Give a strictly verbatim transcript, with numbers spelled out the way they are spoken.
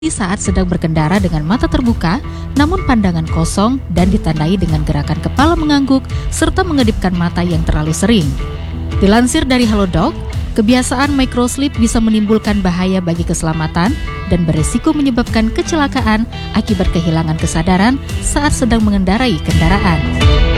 saat sedang berkendara dengan mata terbuka, namun pandangan kosong dan ditandai dengan gerakan kepala mengangguk serta mengedipkan mata yang terlalu sering. Dilansir dari Halodoc, kebiasaan microsleep bisa menimbulkan bahaya bagi keselamatan dan berisiko menyebabkan kecelakaan akibat kehilangan kesadaran saat sedang mengendarai kendaraan.